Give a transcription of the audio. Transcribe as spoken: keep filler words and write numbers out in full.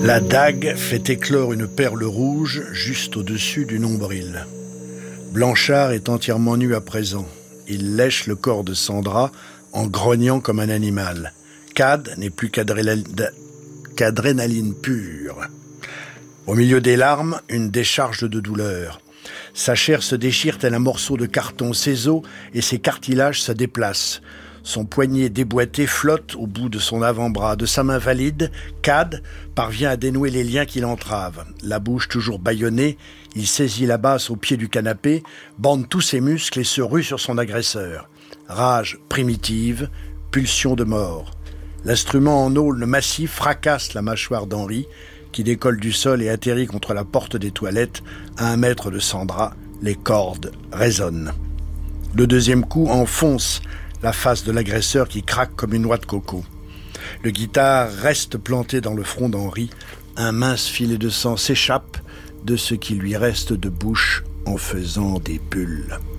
La dague fait éclore une perle rouge juste au-dessus du nombril. Blanchard est entièrement nu à présent. Il lèche le corps de Sandra en grognant comme un animal. Cad n'est plus qu'adrénaline, qu'adrénaline pure. Au milieu des larmes, une décharge de douleur. Sa chair se déchire tel un morceau de carton. Ses os et ses cartilages se déplacent. Son poignet déboîté flotte au bout de son avant-bras. De sa main valide, Cad parvient à dénouer les liens qui l'entravent. La bouche toujours bâillonnée, il saisit la basse au pied du canapé, bande tous ses muscles et se rue sur son agresseur. Rage primitive, pulsion de mort. L'instrument en aulne massif fracasse la mâchoire d'Henri, qui décolle du sol et atterrit contre la porte des toilettes à un mètre de Sandra. Les cordes résonnent. Le deuxième coup enfonce la face de l'agresseur qui craque comme une noix de coco. Le guitare reste planté dans le front d'Henri. Un mince filet de sang s'échappe de ce qui lui reste de bouche en faisant des bulles.